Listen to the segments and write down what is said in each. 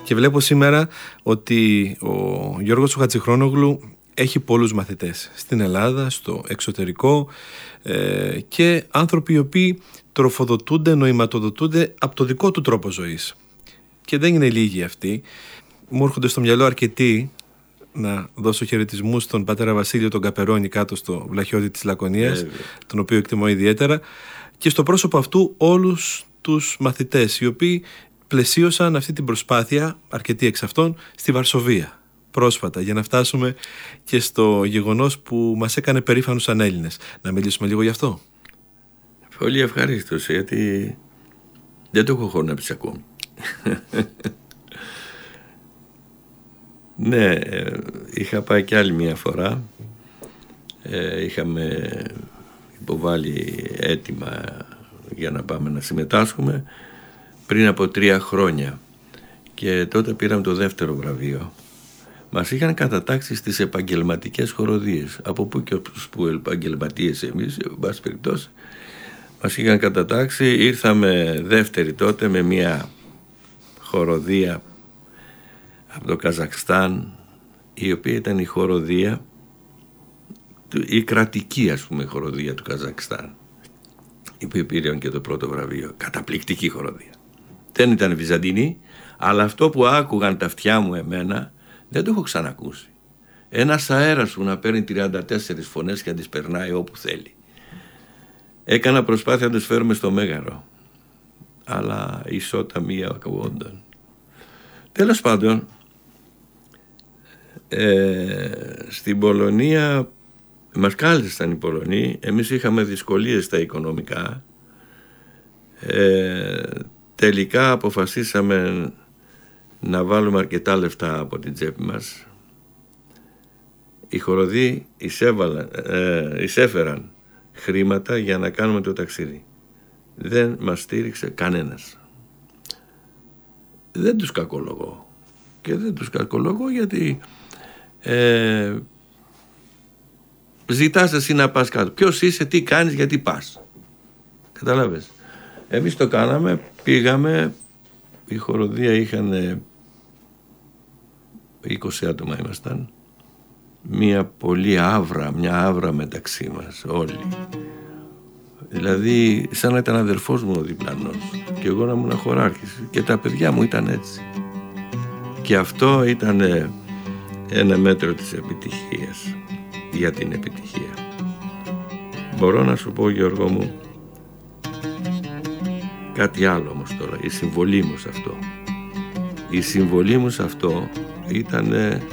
Και βλέπω σήμερα ότι ο Γιώργος ο Χατζηχρόνογλου έχει πολλούς μαθητές στην Ελλάδα, στο εξωτερικό, και άνθρωποι οι οποίοι τροφοδοτούνται, νοηματοδοτούνται από το δικό του τρόπο ζωής. Και δεν είναι λίγοι αυτοί. Μου έρχονται στο μυαλό αρκετοί, να δώσω χαιρετισμούς στον πατέρα Βασίλειο τον Καπερώνη κάτω στο Βλαχιώδη της Λακωνίας, τον οποίο εκτιμώ ιδιαίτερα, και στο πρόσωπο αυτού όλους τους μαθητές οι οποίοι πλαισίωσαν αυτή την προσπάθεια, αρκετοί εξ αυτών, στη Βαρσοβία πρόσφατα, για να φτάσουμε και στο γεγονός που μας έκανε περήφανους σαν Έλληνες. Να μιλήσουμε λίγο γι' αυτό. Πολύ ευχαρίστως, γιατί δεν το έχω χρόνο να πεις ακόμη. Ναι, είχα πάει κι άλλη μια φορά. Είχαμε υποβάλει αίτημα για να πάμε να συμμετάσχουμε πριν από 3 χρόνια, και τότε πήραμε το δεύτερο βραβείο. Μας είχαν κατατάξει στις επαγγελματικές χοροδίες, από πού και που επαγγελματίες εμείς, εν πάση περιπτώσει, μας είχαν κατατάξει. Ήρθαμε δεύτερη τότε με μια χοροδία από το Καζακστάν, η οποία ήταν η χοροδία, η κρατική ας πούμε χοροδία του Καζακστάν, η οποία πήρε και το πρώτο βραβείο. Καταπληκτική χοροδία. Δεν ήταν βυζαντινή, αλλά αυτό που άκουγαν τα αυτιά μου εμένα δεν το έχω ξανακούσει. Ένας αέρας που να παίρνει 34 φωνές και να τις περνάει όπου θέλει. Έκανα προσπάθεια να τους φέρουμε στο Μέγαρο, αλλά ισότα μία ακουγόνταν. Τέλος πάντων, στην Πολωνία μας κάλεσαν οι Πολωνοί. Εμείς είχαμε δυσκολίες στα οικονομικά. Τελικά αποφασίσαμε να βάλουμε αρκετά λεφτά από την τσέπη μας. Οι χοροδοί εισέφεραν χρήματα για να κάνουμε το ταξίδι. Δεν μας στήριξε κανένας. Δεν τους κακολογώ. Και δεν τους κακολογώ γιατί ζητάς εσύ να πας κάτω. Ποιος είσαι, τι κάνεις, γιατί πας. Καταλάβες. Εμείς το κάναμε, πήγαμε. Η χοροδία είχαν 20 άτομα ήμασταν. Μια άβρα μεταξύ μας όλοι. Δηλαδή σαν να ήταν αδερφός μου ο διπλανός και εγώ να ήμουν χωράρχης, και τα παιδιά μου ήταν έτσι. Και αυτό ήταν ένα μέτρο της επιτυχίας, για την επιτυχία. Μπορώ να σου πω, Γιώργο μου, κάτι άλλο όμως τώρα. Η συμβολή μου σε αυτό. Η συμβολή μου σε αυτό ήταν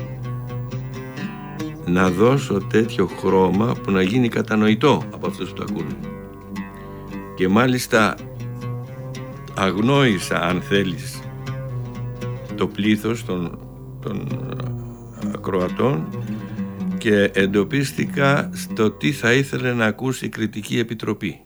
να δώσω τέτοιο χρώμα που να γίνει κατανοητό από αυτούς που το ακούνε. Και μάλιστα αγνόησα, αν θέλεις, το πλήθος των ακροατών και εντοπίστηκα στο τι θα ήθελε να ακούσει η Κριτική Επιτροπή.